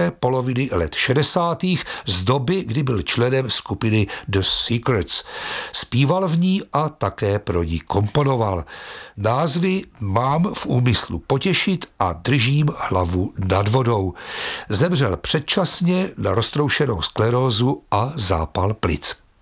druhé poloviny let 60. z doby, kdy byl členem skupiny The Secrets. Zpíval v ní a také pro ní komponoval. Názvy Mám v úmyslu potěšit a Držím hlavu nad vodou. Zemřel předčasně na roztroušenou sklerózu a zápal plic.